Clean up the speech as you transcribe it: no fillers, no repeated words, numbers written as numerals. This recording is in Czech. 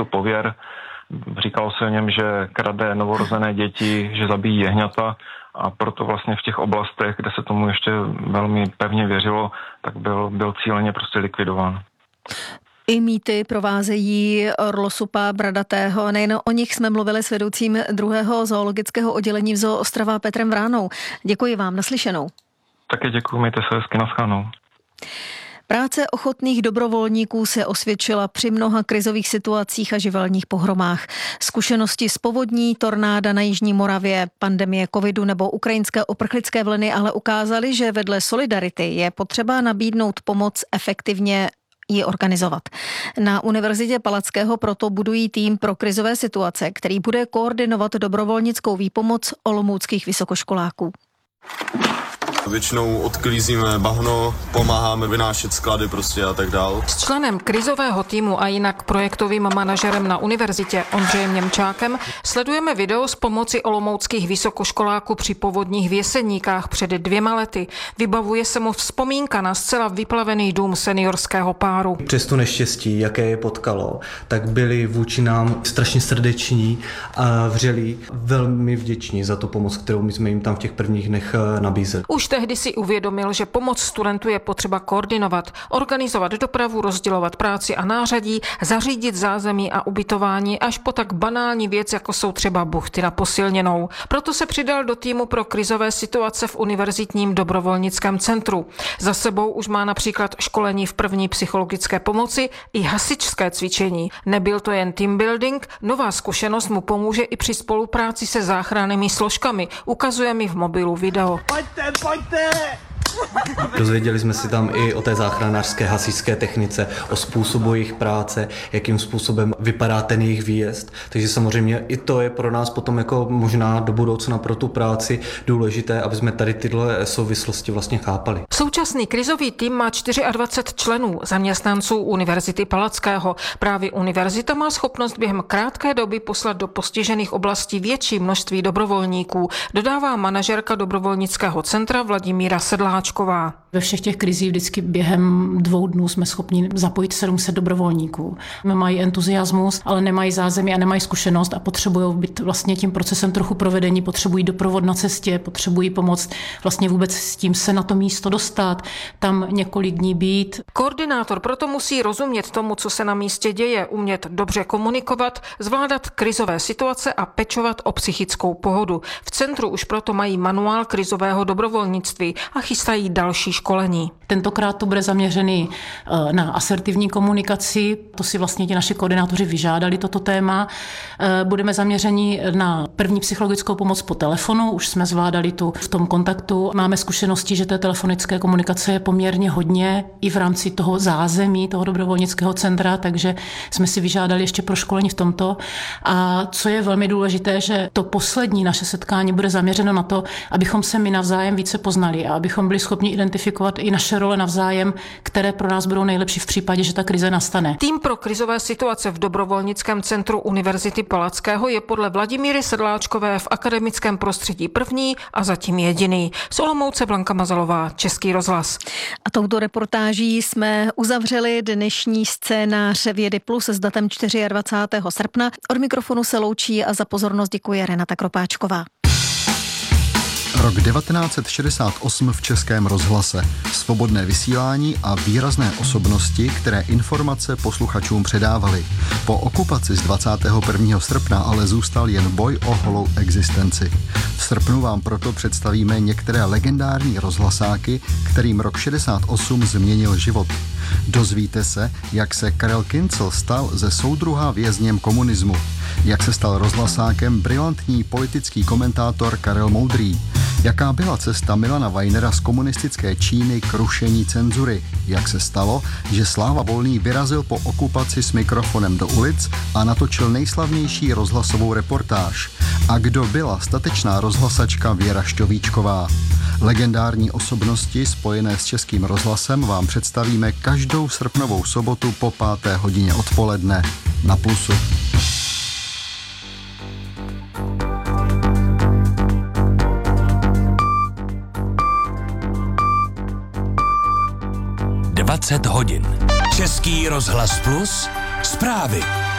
to pověr. Říkalo se o něm, že krade novorozené děti, že zabíjí jehňata a proto vlastně v těch oblastech, kde se tomu ještě velmi pevně věřilo, tak byl cíleně prostě likvidován. I mýty provázejí orlosupa bradatého. Nejen o nich jsme mluvili s vedoucím 2. zoologického oddělení v Zoo Ostrava Petrem Vránou. Děkuji vám, naslyšenou. Také děkuji, mějte se hezky, naschledanou. Práce ochotných dobrovolníků se osvědčila při mnoha krizových situacích a živelních pohromách. Zkušenosti z povodní, tornáda na Jižní Moravě, pandemie covidu nebo ukrajinské uprchlické vlny ale ukázaly, že vedle solidarity je potřeba nabídnout pomoc efektivně ji organizovat. Na Univerzitě Palackého proto budují tým pro krizové situace, který bude koordinovat dobrovolnickou výpomoc olomouckých vysokoškoláků. Většinou odklízíme bahno, pomáháme vynášet sklady prostě a tak dál. S členem krizového týmu a jinak projektovým manažerem na univerzitě Ondřejem Němčákem sledujeme video z pomoci olomouckých vysokoškoláků při povodních v Jeseníkách před 2 lety. Vybavuje se mu vzpomínka na zcela vyplavený dům seniorského páru. Přes to neštěstí, jaké je potkalo, tak byli vůči nám strašně srdeční a vřelí, velmi vděční za tu pomoc, kterou my jsme jim tam v těch prvních dnech nabízeli. Už tehdy si uvědomil, že pomoc studentů je potřeba koordinovat, organizovat dopravu, rozdělovat práci a nářadí, zařídit zázemí a ubytování až po tak banální věc, jako jsou třeba buchty na posilněnou. Proto se přidal do týmu pro krizové situace v univerzitním dobrovolnickém centru. Za sebou už má například školení v první psychologické pomoci i hasičské cvičení. Nebyl to jen team building, nová zkušenost mu pomůže i při spolupráci se záchrannými složkami. Ukazuje mi v mobilu video. Pojďte! Dozvěděli jsme si tam i o té záchranářské hasičské technice, o způsobu jejich práce, jakým způsobem vypadá ten jejich výjezd. Takže samozřejmě i to je pro nás potom jako možná do budoucna pro tu práci důležité, aby jsme tady tyhle souvislosti vlastně chápali. Současný krizový tým má 24 členů, zaměstnanců Univerzity Palackého. Právě univerzita má schopnost během krátké doby poslat do postižených oblastí větší množství dobrovolníků, dodává manažerka dobrovolnického centra Vladimíra Sedláčková. Ve všech těch krizích vždycky během 2 dnů jsme schopni zapojit 700 dobrovolníků. Mají entuziasmus, ale nemají zázemí a nemají zkušenost a potřebují být vlastně tím procesem trochu provedení, potřebují doprovod na cestě, potřebují pomoct vlastně vůbec s tím se na to místo dostat, tam několik dní být. Koordinátor proto musí rozumět tomu, co se na místě děje, umět dobře komunikovat, zvládat krizové situace a pečovat o psychickou pohodu. V centru už proto mají manuál krizového dobrovolnictví a chystají další školení. Tentokrát to bude zaměřený na asertivní komunikaci, to si vlastně ti naši koordinátoři vyžádali toto téma. Budeme zaměření na první psychologickou pomoc po telefonu, už jsme zvládali tu v tom kontaktu. Máme zkušenosti, že té telefonické komunikace je poměrně hodně i v rámci toho zázemí, toho dobrovolnického centra, takže jsme si vyžádali ještě pro školení v tomto. A co je velmi důležité, že to poslední naše setkání bude zaměřeno na to, abychom se my navzájem více poznali a abychom byli schopni identifikovat i naše role navzájem, které pro nás budou nejlepší v případě, že ta krize nastane. Tým pro krizové situace v dobrovolnickém centru Univerzity Palackého je podle Vladimíry Sedláčkové v akademickém prostředí první a zatím jediný. Z Olomouce Blanka Mazalová, Český rozhlas. A touto reportáží jsme uzavřeli dnešní scénář Vědy Plus s datem 24. srpna. Od mikrofonu se loučí a za pozornost děkuje Renata Kropáčková. Rok 1968 v Českém rozhlase. Svobodné vysílání a výrazné osobnosti, které informace posluchačům předávaly. Po okupaci z 21. srpna ale zůstal jen boj o holou existenci. V srpnu vám proto představíme některé legendární rozhlasáky, kterým rok 68 změnil život. Dozvíte se, jak se Karel Kincl stal ze soudruha vězněm komunismu. Jak se stal rozhlasákem brilantní politický komentátor Karel Moudrý. Jaká byla cesta Milana Weinera z komunistické Číny k rušení cenzury? Jak se stalo, že Sláva Volný vyrazil po okupaci s mikrofonem do ulic a natočil nejslavnější rozhlasovou reportáž? A kdo byla statečná rozhlasačka Věra Šťovíčková? Legendární osobnosti spojené s Českým rozhlasem vám představíme každou srpnovou sobotu po 5. hodině odpoledne na Plusu. Hodin. Český rozhlas Plus, zprávy.